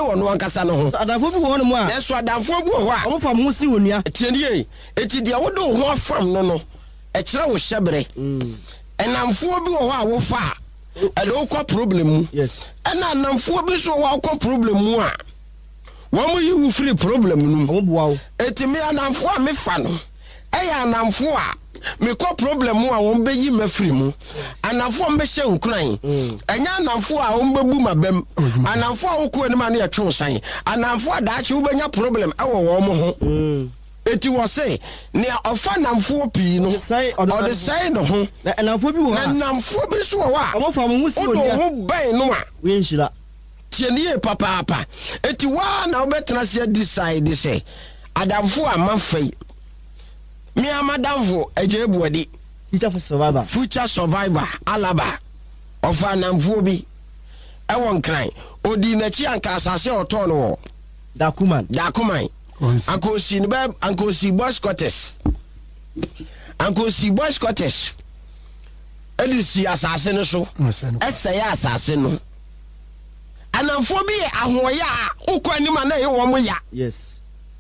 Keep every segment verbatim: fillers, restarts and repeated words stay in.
wo no ankasa no ho adamfo bi wo no mu a eso adamfo bi wo ho a omo fam ho si onua tienie eti dia wo do ho afam no no e kire wo hyebere enamfo bi wo ho a wo fa e do ko problem mu yes ena anamfo bi so wo ko problem mu a wo mu yi wo free problem nu omo boa wo eti me anamfo a me fa no e ya anamfo a me ko problem mu a wo be yi ma free mu anamfo mbe hye nkran enya anamfo a wo mbebu mabem anamfo a wo ko ani ma na ye twe san anamfo a da che wo benya problem e wo wo mo ho eti wo se ne ofa namfo pi no o de sai no ho na namfo bi wo na namfo bi so wo a omo fam ho si onua o ho ban no a we nshira tienie papa papa eti wa na obetena se decide se adamfo a mafai mi amadamfo eje ebuodi future survivor future survivor alaba of anamfo bi e won kran odi na chi anka asase oto no wo dakuman dakuman anko si ne ba anko si boys quarters anko si boys quarters eli si asase no so ese ya asase no anamfo bi ahoya ukwa ni ma na ye wo mo ya yes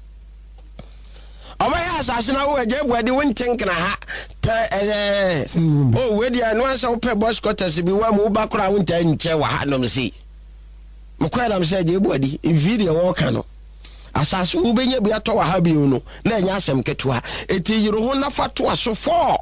Oba ya asase na wo eje buade won tinkna ha pe eh oh we dia no ansa wo pe boss quarters bi wa mo ba kora won tan nche wa ha no msi mo kwa na mse eje buade e video wo ka no asase wo benya bi ato wa ha bi no na enya asem ketua eti yiro ho na fato aso for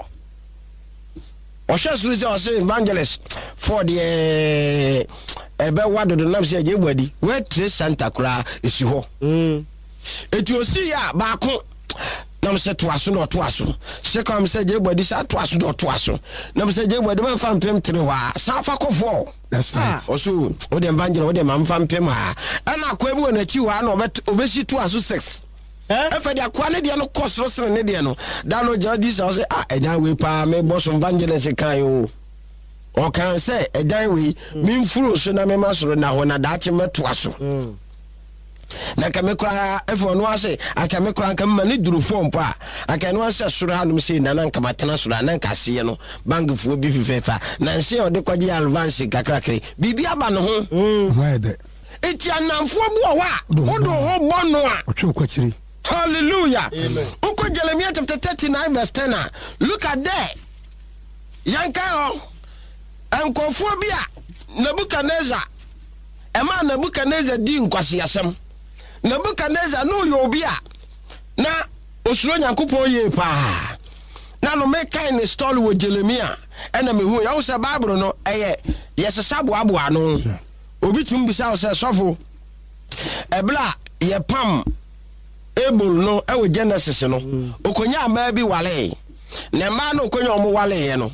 o shesuru se o se evangelist for the ebe wado do na mse eje buade we tre santa kura esi ho mm eti osi ya ba ko na mse to aso no to aso se kam se je body sa to aso do to aso na mse je body man fam pem tre wa sa fa kofo that's right oso o de evangel o de man fam pem ha ana kwa bi wona chi wa na obesi to aso six eh e fa de akwa ne de no kosro sene ne de no da no jadi sa say ah enya we pa me boss evangelist kan yo o kan say edan we mi mfuro so na me masoro na ho na da che meto aso na kamekura efo no ase akamekura kamma ni duru form pa akanu ase soro hanum se na na nkamatena soro na nkase no bankfo bi fifefa na nse ode kwaje advance kakrakre bibi aba no ho mm eti anamfo bu wa odo ho bono a otwe kwachiri hallelujah amen uko Jeremiah chapter thirty-nine verse ten look at there yanka ho ankofo bi a Nebuchadnezzar ema Nebuchadnezzar di nkwase asem Nebuchadnezzar no yo obi a na osuro Nyankopon ye pa na no make kind story wo Jeremiah ena me hu ya wo se Bible no eye yesesabo abo ano obi tum bisa wo se sofo ebla ye pam able no e wo Genesis no okonya ama bi wale na ma no okonya omo wale ye no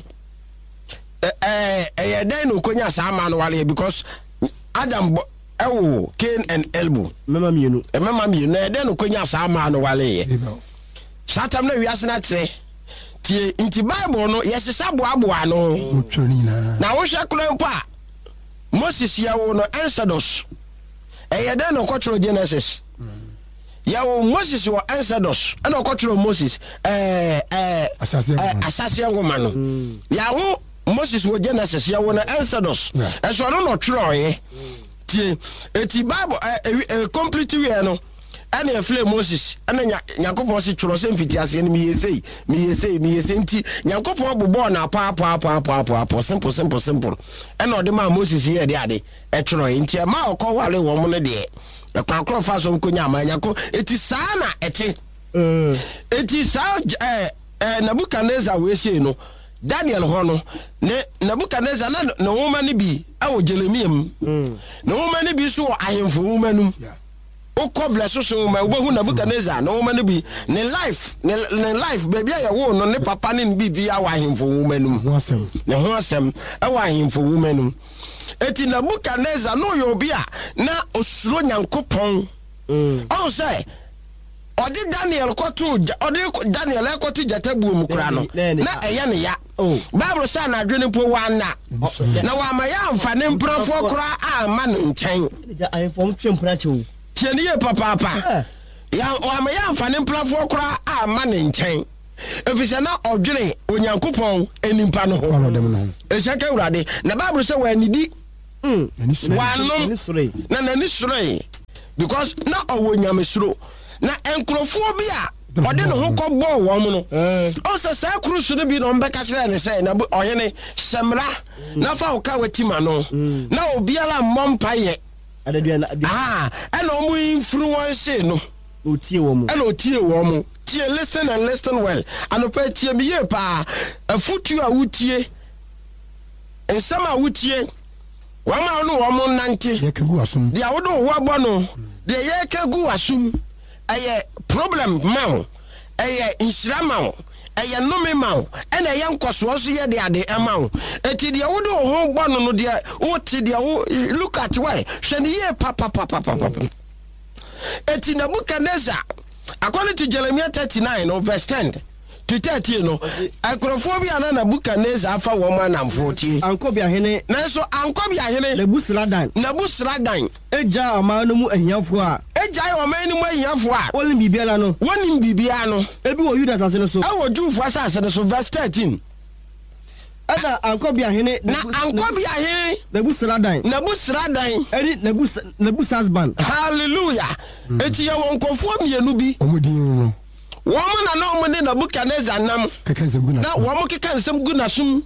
eh eh ye den no okonya sa ma no wale because Adam ewo Cain and Abel mama mienu e mama mienu e den no konya sa ma no wale ye satam na wiase na tre tie inti Bible no yesesa boabo ano mutro ni na na wo hwe kro mpa Moses yawo no Exodus e ye den no kwotro Genesis yawo Moses wo Exodus e no kwotro Moses eh eh asase ngoma no yawo Moses wo Genesis yawo na Exodus e so no no tro ye tie eti Bible eh complete we no ana e fle Moses ana Nyankopon se tro se mfiti ase ni mi yesei mi yesei mi yesei nti Nyankopon bobo na pa pa pa pa pa pa simple simple simple ana ode ma Moses ye de ade e tro ye nti ma okọ wale wo mo ne de e kwa kro fa so nkonya ma Nyako eti saa na eti eti saa eh eh Nebuchadnezzar we se no Daniel hono ne Nebuchadnezzar na no woman ni bi awo Jeremiah mu no woman ni bi so ahemfo woman num o bless so ma obohu Nebuchadnezzar no woman ni bi ne life ne life baby ya wo no ne papa ne bi bi awo ahemfo woman num ho asem ne ho asem awo ahemfo woman num eti Nebuchadnezzar no yo bi a na osuro Nyankopon o say odi Daniel kotu odi Daniel ekotu jatabu mu kura no na eye ne ya Bible say na adwene po wana na wa ma ya amfa ne mprafo kura a ma no nchen I form twempra chew tieni ye papa papa ya wa ma ya amfa ne mprafo kura a ma no nchen efise na odwene Onyankopon enimpa no ho e seka urade na Bible say wa nidi mm wanom na na ni sure because na owo nyamesuro na enkrofo bi a ode no ho kɔbɔ wo mo no o se sa krusu no bi no mbeka kire ne se na oyene semra na fa wo ka watima no na obiala mmompa ye ah and omu influence no otie wo mo and otie wo mo tie listen and listen well and pa tie me ye pa afutu a wutie ensama wutie wama no wo mo nante ye kegu asum dia wodo wo abo no de ye kegu asum eye problem ma eye insira ma eye nome ma ena ye nkoso so ye de ade ema wo eti de wodo ho gbo no no de wo ti de wo look at why hwe ne ye papa papa papa eti Nebuchadnezzar according to Jeremiah thirty-nine no verse ten to thirty no akrofobia na Nebuchadnezzar afa wo ma na mfoti ankobia hene nanso ankobia hene Nebusradan Nebusradan eja amanu mu ahiafo a eja amanu mu ahiafo a wolim bibiala no wonim bibia no ebi wo Judas asase no so e wo Jufo asase no so verse thirteen ada ankobia hene na ankobia hene Nebusradan Nebusradan eri Nebus Nebusasban hallelujah eti ye won kofo mienu bi omudin no woman na no mo ne Nebuchadnezzar nam kekensem guna na wo mo kekensem guna sum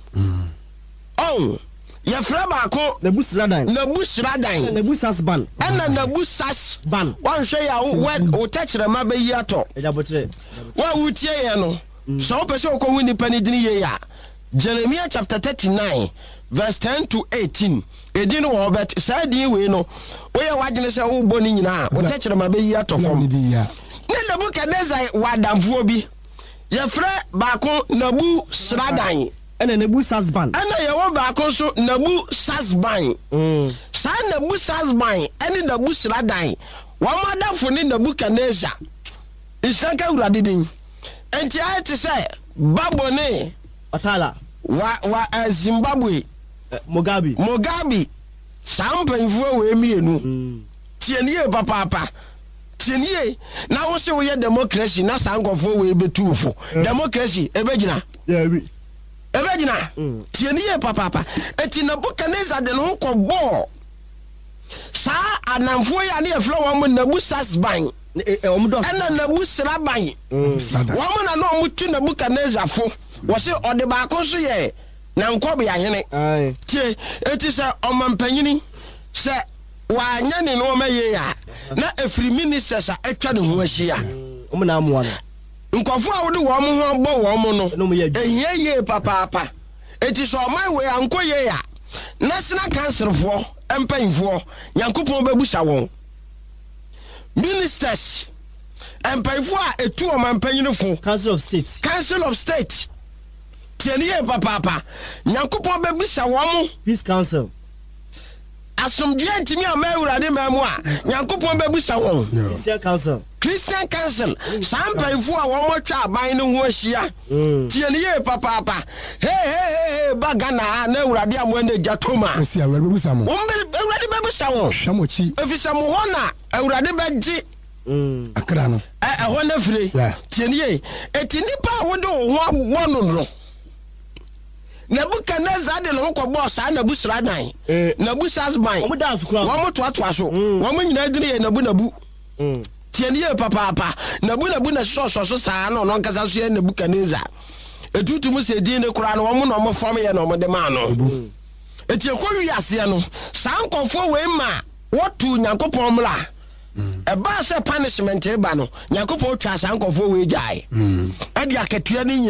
oh ye fra ba ko Nebusradan Nebusradan Nebusasban ana Nebusasban wan hwe ya wo techre ma ba yi ato ejabotre wa wutie ye no so wo pese ko wini pani dini ye ya Jeremiah chapter thirty-nine verse ten to eighteen edin wo bet sadi we no wo ye wagene se wo boni nyina wo techre ma ba yi ato fom ne Nebuchadnezzar wadamfo bi ye frɛ baako Nebusradan ene Nebusasban ana ye wo baako so Nebusasban mm sa Nebusasban ene Nebusradan wo madafo ne Nebuchadnezzar isanka urade din enti ayete sɛ babone Atala wa wa uh, Zimbabwe uh, Mugabe Mugabe sampanfo we mienu mm. tienie papa papa tienie na wo se wo ye democracy na sankofo we betufo mm. democracy ebegina yeah we ebegina mm. tienie papa papa eti Nebuchadnezzar de no ko bo sa anamfo ya na e flo wo mo Nebusasban ena Nebusraban wo mo na no mo tu Nebuchadnezzar fo wo se ode ba ko so ye na nkobe ya hene tie eti se omampanyini se wa nya ne no ma ye ya na efri ministers a atwa ne ho ahia o mo na amoa no nkofo a wode wo mo ho bo wo mo no ehia ye papa papa eti so man we ankoye ya national council fo empanfo yankopon babusa won ministers empanfo a etu omampanyini fo council of state council of state tienie papa papa yankopon babusa wo mo peace council asomdwe ntimi amawurade mamu a yankopon babusa won Christian council Christian council sampanfo a wo mo twa aban no ho ahia tienie papa papa hey hey hey bagana na urade amo na jatoma esi awurade babusa mo won urade babusa won hwamochi efisa mo hona urade baji mm akra no eh ho na fire tienie etinipa wo de ho agbo no no Nebuchadnezzar de no ko boss a Nebusradan Nebusasban wo da asukura wo mo to ato aso wo mo nyina dine ye nabu nabu tienie papa papa nabu nabu na so so so saa no no nkasa so ye Nebuchadnezzar etutu mu se din ne kura no wo mo no mo fam ye no mo de ma no eti ekwu ase no saa nkofo we ma wotu nyankopon mla e ba se punishment e ba no nyankopon twa saa nkofo we jai e dia ketua ni